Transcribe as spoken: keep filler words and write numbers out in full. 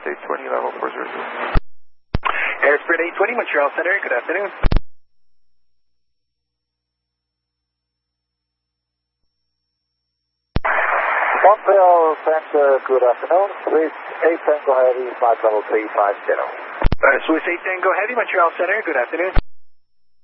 eight twenty, level four zero zero. Airspeed eight twenty, Montreal Center, good afternoon. Montreal Center, good afternoon. Swiss eight Tango Heavy, flight level three five zero. Uh, Swiss eight Tango Heavy, Montreal Center, good afternoon.